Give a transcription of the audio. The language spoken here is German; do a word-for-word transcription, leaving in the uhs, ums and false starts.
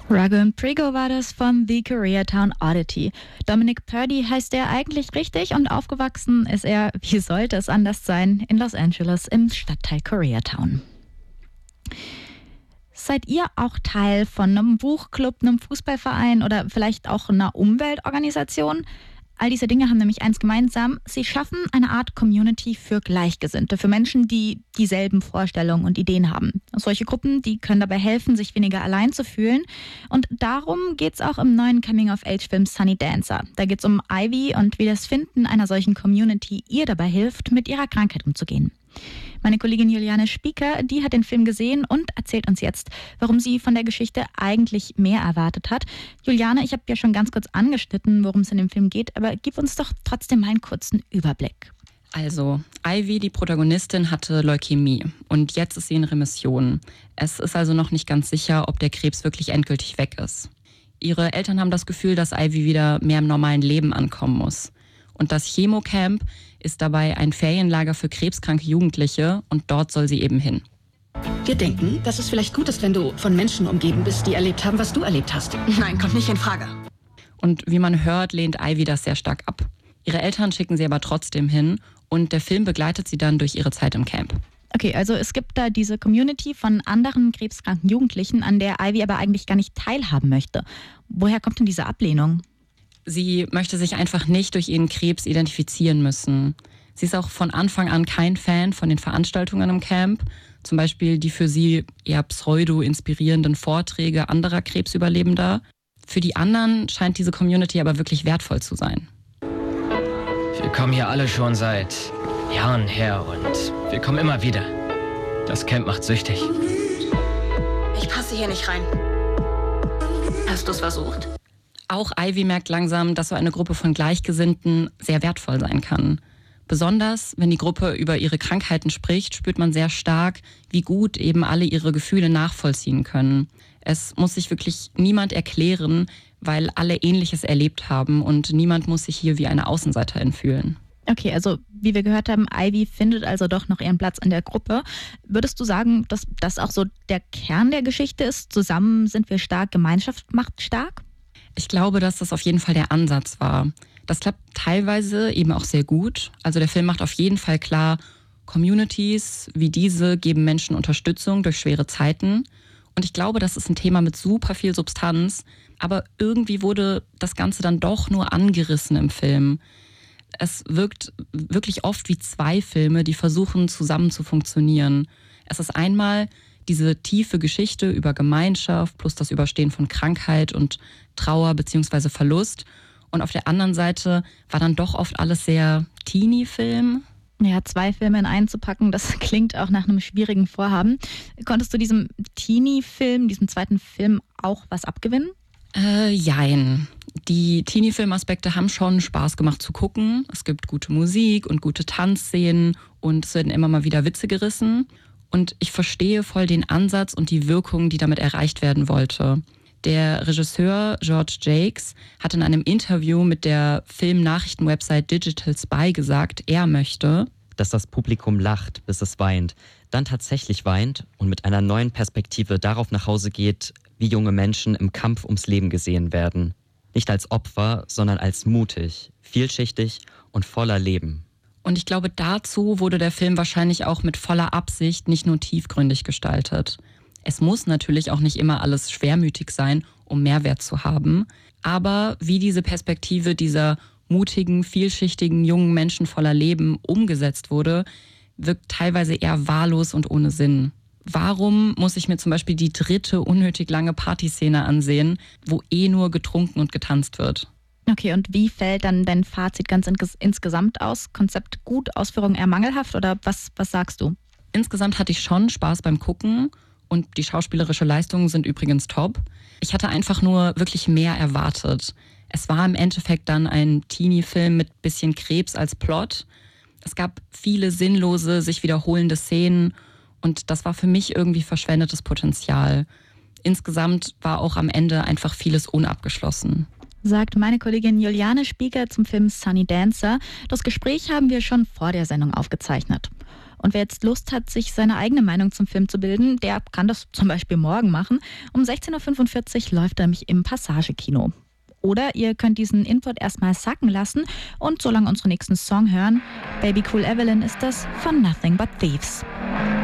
Raghu Prigo war das von The Koreatown Oddity. Dominic Purdy heißt er eigentlich richtig und aufgewachsen ist er, wie sollte es anders sein, in Los Angeles im Stadtteil Koreatown. Seid ihr auch Teil von einem Buchclub, einem Fußballverein oder vielleicht auch einer Umweltorganisation? All diese Dinge haben nämlich eins gemeinsam: Sie schaffen eine Art Community für Gleichgesinnte, für Menschen, die dieselben Vorstellungen und Ideen haben. Solche Gruppen, die können dabei helfen, sich weniger allein zu fühlen. Und darum geht es auch im neuen Coming-of-Age-Film Sunny Dancer. Da geht es um Ivy und wie das Finden einer solchen Community ihr dabei hilft, mit ihrer Krankheit umzugehen. Meine Kollegin Juliane Spieker, die hat den Film gesehen und erzählt uns jetzt, warum sie von der Geschichte eigentlich mehr erwartet hat. Juliane, ich habe ja schon ganz kurz angeschnitten, worum es in dem Film geht, aber gib uns doch trotzdem mal einen kurzen Überblick. Also, Ivy, die Protagonistin, hatte Leukämie und jetzt ist sie in Remission. Es ist also noch nicht ganz sicher, ob der Krebs wirklich endgültig weg ist. Ihre Eltern haben das Gefühl, dass Ivy wieder mehr im normalen Leben ankommen muss. Und das Chemocamp ist dabei ein Ferienlager für krebskranke Jugendliche und dort soll sie eben hin. Wir denken, dass es vielleicht gut ist, wenn du von Menschen umgeben bist, die erlebt haben, was du erlebt hast. Nein, kommt nicht in Frage. Und wie man hört, lehnt Ivy das sehr stark ab. Ihre Eltern schicken sie aber trotzdem hin und der Film begleitet sie dann durch ihre Zeit im Camp. Okay, also es gibt da diese Community von anderen krebskranken Jugendlichen, an der Ivy aber eigentlich gar nicht teilhaben möchte. Woher kommt denn diese Ablehnung? Sie möchte sich einfach nicht durch ihren Krebs identifizieren müssen. Sie ist auch von Anfang an kein Fan von den Veranstaltungen im Camp. Zum Beispiel die für sie eher pseudo-inspirierenden Vorträge anderer Krebsüberlebender. Für die anderen scheint diese Community aber wirklich wertvoll zu sein. Wir kommen hier alle schon seit Jahren her und wir kommen immer wieder. Das Camp macht süchtig. Ich passe hier nicht rein. Hast du es versucht? Auch Ivy merkt langsam, dass so eine Gruppe von Gleichgesinnten sehr wertvoll sein kann. Besonders, wenn die Gruppe über ihre Krankheiten spricht, spürt man sehr stark, wie gut eben alle ihre Gefühle nachvollziehen können. Es muss sich wirklich niemand erklären, weil alle Ähnliches erlebt haben und niemand muss sich hier wie eine Außenseiterin fühlen. Okay, also wie wir gehört haben, Ivy findet also doch noch ihren Platz in der Gruppe. Würdest du sagen, dass das auch so der Kern der Geschichte ist? Zusammen sind wir stark, Gemeinschaft macht stark? Ich glaube, dass das auf jeden Fall der Ansatz war. Das klappt teilweise eben auch sehr gut. Also der Film macht auf jeden Fall klar, Communities wie diese geben Menschen Unterstützung durch schwere Zeiten. Und ich glaube, das ist ein Thema mit super viel Substanz. Aber irgendwie wurde das Ganze dann doch nur angerissen im Film. Es wirkt wirklich oft wie zwei Filme, die versuchen, zusammen zu funktionieren. Es ist einmal diese tiefe Geschichte über Gemeinschaft plus das Überstehen von Krankheit und Trauer bzw. Verlust. Und auf der anderen Seite war dann doch oft alles sehr Teenie-Film. Ja, zwei Filme in einen zu packen, das klingt auch nach einem schwierigen Vorhaben. Konntest du diesem Teenie-Film, diesem zweiten Film auch was abgewinnen? Äh, jein. Die Teenie-Film-Aspekte haben schon Spaß gemacht zu gucken. Es gibt gute Musik und gute Tanzszenen und es werden immer mal wieder Witze gerissen. Und ich verstehe voll den Ansatz und die Wirkung, die damit erreicht werden wollte. Der Regisseur George Jakes hat in einem Interview mit der Film-Nachrichten-Website Digital Spy gesagt, er möchte, dass das Publikum lacht, bis es weint, dann tatsächlich weint und mit einer neuen Perspektive darauf nach Hause geht, wie junge Menschen im Kampf ums Leben gesehen werden. Nicht als Opfer, sondern als mutig, vielschichtig und voller Leben. Und ich glaube, dazu wurde der Film wahrscheinlich auch mit voller Absicht nicht nur tiefgründig gestaltet. Es muss natürlich auch nicht immer alles schwermütig sein, um Mehrwert zu haben. Aber wie diese Perspektive dieser mutigen, vielschichtigen, jungen Menschen voller Leben umgesetzt wurde, wirkt teilweise eher wahllos und ohne Sinn. Warum muss ich mir zum Beispiel die dritte unnötig lange Partyszene ansehen, wo eh nur getrunken und getanzt wird? Okay, und wie fällt dann dein Fazit ganz insgesamt aus? Konzept gut, Ausführung eher mangelhaft oder was, was sagst du? Insgesamt hatte ich schon Spaß beim Gucken und die schauspielerische Leistungen sind übrigens top. Ich hatte einfach nur wirklich mehr erwartet. Es war im Endeffekt dann ein Teenie-Film mit bisschen Krebs als Plot. Es gab viele sinnlose, sich wiederholende Szenen und das war für mich irgendwie verschwendetes Potenzial. Insgesamt war auch am Ende einfach vieles unabgeschlossen. Sagt meine Kollegin Juliane Spieker zum Film Sunny Dancer. Das Gespräch haben wir schon vor der Sendung aufgezeichnet. Und wer jetzt Lust hat, sich seine eigene Meinung zum Film zu bilden, der kann das zum Beispiel morgen machen. Um sechzehn Uhr fünfundvierzig läuft er nämlich im Passage-Kino. Oder ihr könnt diesen Input erstmal sacken lassen und so lange unseren nächsten Song hören. Baby Cool Evelyn ist das von Nothing But Thieves.